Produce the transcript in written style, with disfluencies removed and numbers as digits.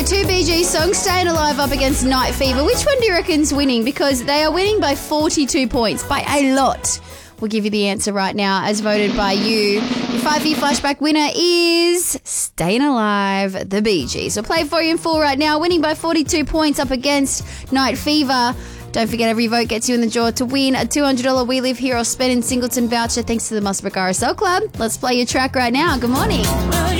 right, two Bee Gees songs, Staying Alive up against Night Fever. Which one do you reckon's winning? Because they are winning by 42 points, by a lot. We'll give you the answer right now as voted by you. Your 5-year flashback winner is Staying Alive, the Bee Gees. We'll play it for you in full right now, winning by 42 points up against Night Fever. Don't forget, every vote gets you in the draw to win a $200 We Live Here or Spend in Singleton voucher thanks to the Musbrook RSL Club. Let's play your track right now. Good morning.